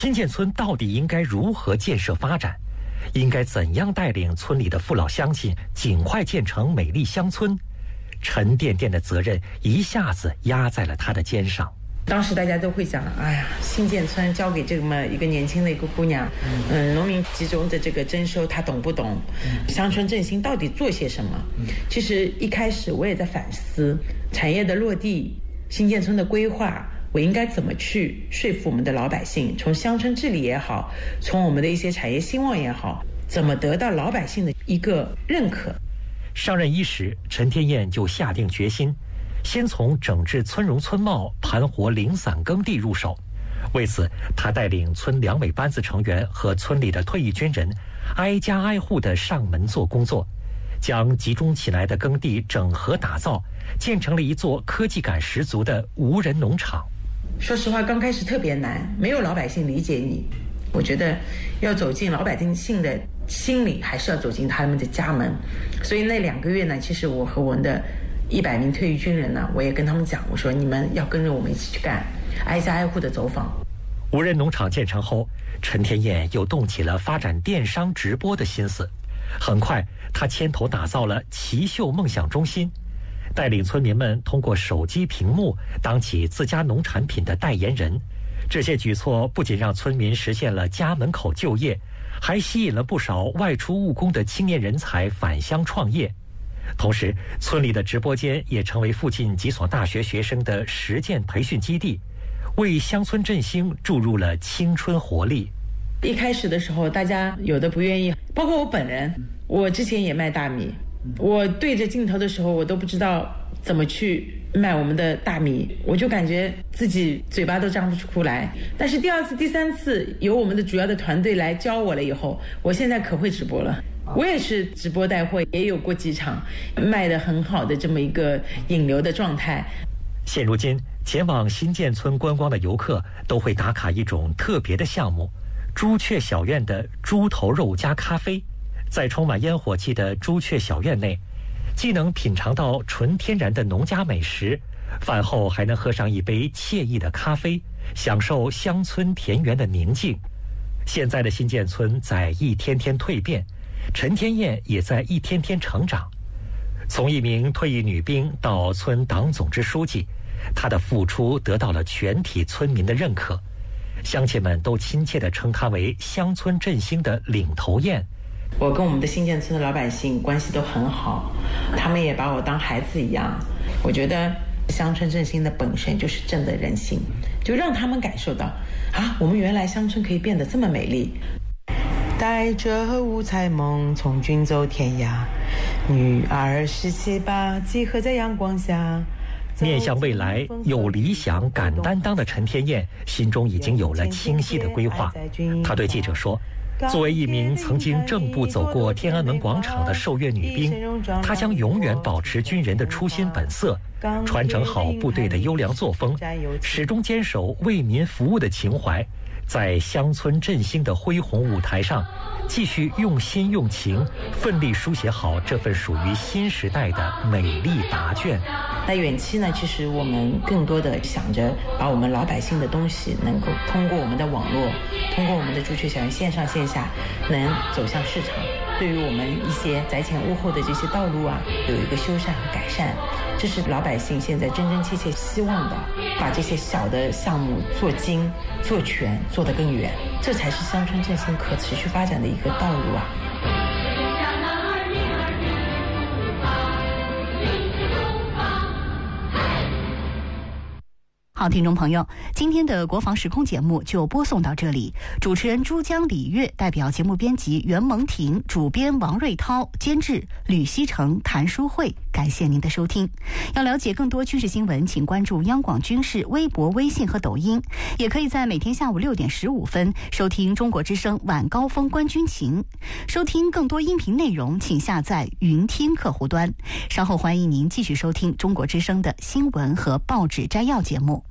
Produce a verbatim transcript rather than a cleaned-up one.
新建村到底应该如何建设发展？应该怎样带领村里的父老乡亲尽快建成美丽乡村？沉甸甸的责任一下子压在了他的肩上。 当时大家都会讲，哎呀，新建村交给这么一个年轻的一个姑娘，嗯，农民集中的这个征收，她懂不懂？乡村振兴到底做些什么？其实一开始我也在反思，产业的落地，新建村的规划，我应该怎么去说服我们的老百姓？从乡村治理也好，从我们的一些产业兴旺也好，怎么得到老百姓的一个认可？ 上任伊始，陈天燕就下定决心，先从整治村容村貌、盘活零散耕地入手。为此，他带领村两委班子成员和村里的退役军人，挨家挨户地上门做工作，将集中起来的耕地整合打造，建成了一座科技感十足的无人农场。 说实话，刚开始特别难，没有老百姓理解你。我觉得要走进老百姓的心里，还是要走进他们的家门。所以那两个月呢，其实我和我们的一百名退役军人呢，我也跟他们讲，我说你们要跟着我们一起去干，挨家挨户的走访。 无人农场建成后，陈天燕又动起了发展电商直播的心思。很快，他牵头打造了奇秀梦想中心，带领村民们通过手机屏幕当起自家农产品的代言人。这些举措不仅让村民实现了家门口就业，还吸引了不少外出务工的青年人才返乡创业。同时，村里的直播间也成为附近几所大学学生的实践培训基地，为乡村振兴注入了青春活力。 一开始的时候，大家有的不愿意，包括我本人，我之前也卖大米，我对着镜头的时候，我都不知道怎么去卖我们的大米，我就感觉自己嘴巴都张不出来。但是第二次、第三次由我们的主要的团队来教我了以后，我现在可会直播了。我也是直播带货，也有过几场卖得很好的这么一个引流的状态。 现如今，前往新建村观光的游客都会打卡一种特别的项目——朱雀小院的猪头肉加咖啡。在充满烟火气的朱雀小院内，既能品尝到纯天然的农家美食，饭后还能喝上一杯惬意的咖啡，享受乡村田园的宁静。现在的新建村在一天天蜕变，陈天燕也在一天天成长。从一名退役女兵到村党总支书记，她的付出得到了全体村民的认可，乡亲们都亲切地称她为乡村振兴的领头雁。 我跟我们的新建村的老百姓关系都很好，他们也把我当孩子一样。我觉得乡村振兴的本身就是正的人心，就让他们感受到啊，我们原来乡村可以变得这么美丽。带着五彩梦从军走天涯，女儿十七八集合在阳光下。 面向未来，有理想、敢担当的陈天燕心中已经有了清晰的规划。她对记者说，作为一名曾经正步走过天安门广场的受阅女兵，她将永远保持军人的初心本色，传承好部队的优良作风，始终坚守为民服务的情怀，在乡村振兴的恢宏舞台上，继续用心用情，奋力书写好这份属于新时代的美丽答卷。 那远期呢，其实我们更多的想着把我们老百姓的东西能够通过我们的网络，通过我们的朱雀小院线上线下能走向市场，对于我们一些宅前屋后的这些道路啊有一个修缮和改善，这是老百姓现在真真切切希望的，把这些小的项目做精做全做得更远，这才是乡村振兴可持续发展的一个道路啊。 好，听众朋友，今天的国防时空节目就播送到这里。主持人珠江李月，代表节目编辑袁蒙婷，主编王瑞涛，监制吕希成、谭淑慧。感谢您的收听。要了解更多军事新闻，请关注央广军事微博、微信和抖音，也可以在每天下午六点十五分收听中国之声晚高峰观军情。收听更多音频内容，请下载云听客户端。稍后欢迎您继续收听中国之声的新闻和报纸摘要节目。